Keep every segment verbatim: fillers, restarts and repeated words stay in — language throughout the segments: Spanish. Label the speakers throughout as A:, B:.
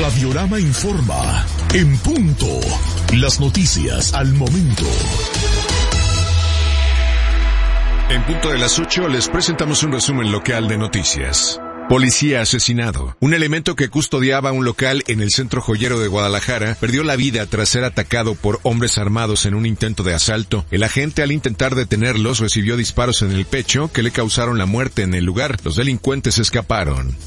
A: Radiorama informa. En punto. Las noticias al momento.
B: En punto de las ocho les presentamos un resumen local de noticias. Policía asesinado. Un elemento que custodiaba un local en el centro joyero de Guadalajara perdió la vida tras ser atacado por hombres armados en un intento de asalto. El agente, al intentar detenerlos, recibió disparos en el pecho que le causaron la muerte en el lugar. Los delincuentes escaparon.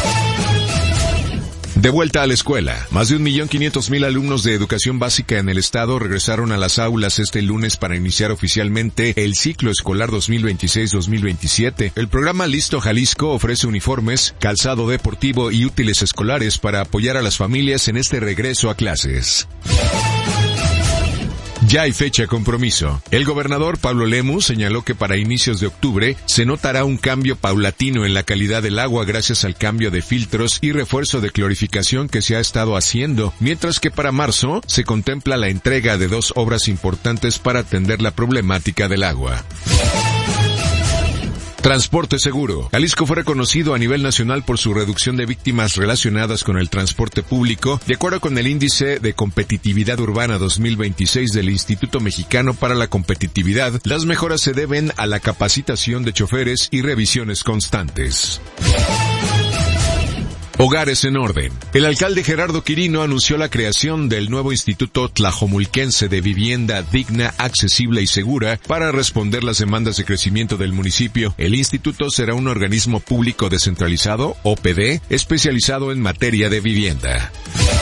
B: De vuelta a la escuela. Más de un millón quinientos mil alumnos de educación básica en el estado regresaron a las aulas este lunes para iniciar oficialmente el ciclo escolar dos mil veintiséis dos mil veintisiete. El programa Listo Jalisco ofrece uniformes, calzado deportivo y útiles escolares para apoyar a las familias en este regreso a clases. Ya hay fecha compromiso. El gobernador Pablo Lemus señaló que para inicios de octubre se notará un cambio paulatino en la calidad del agua gracias al cambio de filtros y refuerzo de clorificación que se ha estado haciendo, mientras que para marzo se contempla la entrega de dos obras importantes para atender la problemática del agua. Transporte seguro. Jalisco fue reconocido a nivel nacional por su reducción de víctimas relacionadas con el transporte público, de acuerdo con el Índice de Competitividad Urbana dos mil veintiséis del Instituto Mexicano para la Competitividad. Las mejoras se deben a la capacitación de choferes y revisiones constantes. Hogares en orden. El alcalde Gerardo Quirino anunció la creación del nuevo Instituto Tlajomulquense de Vivienda Digna, Accesible y Segura para responder las demandas de crecimiento del municipio. El instituto será un organismo público descentralizado, O P D, especializado en materia de vivienda.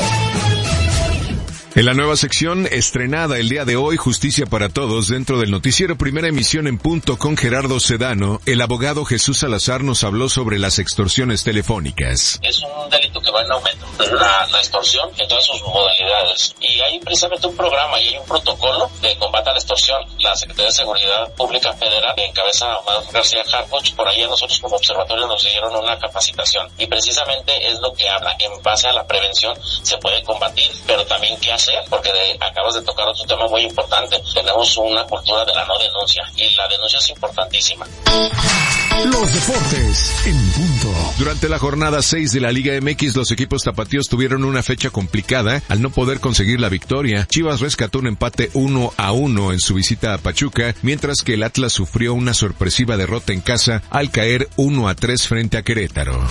B: En la nueva sección estrenada el día de hoy, Justicia para Todos, dentro del noticiero Primera Emisión en Punto con Gerardo Sedano, el abogado Jesús Salazar nos habló sobre las extorsiones telefónicas.
C: Es un delito que va en aumento, la, la extorsión en todas sus modalidades. Y hay precisamente un programa y hay un protocolo de combate a la extorsión. La Secretaría de Seguridad Pública Federal, que encabeza Omar García Harfuch, por ahí a nosotros como observatorio nos dieron una capacitación. Y precisamente es lo que habla. En base a la prevención se puede combatir, pero también qué hacer, porque de, acabas de tocar otro tema muy importante. Tenemos una cultura de la no denuncia y la denuncia es importantísima.
A: Los deportes en punto.
B: Durante la jornada seis de la Liga M X, los equipos tapatíos tuvieron una fecha complicada al no poder conseguir la victoria. Chivas rescató un empate uno a uno en su visita a Pachuca, mientras que el Atlas sufrió una sorpresiva derrota en casa al caer uno a tres frente a Querétaro.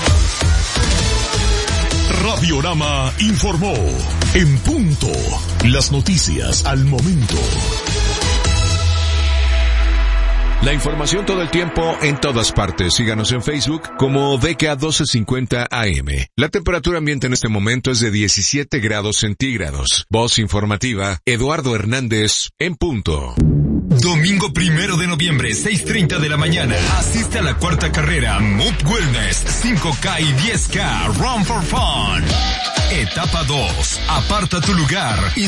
A: Radiorama informó. En punto. Las noticias al momento.
B: La información todo el tiempo, en todas partes. Síganos en Facebook como D K doce cincuenta A M. La temperatura ambiente en este momento es de diecisiete grados centígrados. Voz informativa, Eduardo Hernández, en punto.
D: Domingo primero de noviembre, seis treinta de la mañana. Asiste a la cuarta carrera M U P Wellness cinco K y diez K Run for Fun. Etapa dos. Aparta tu lugar y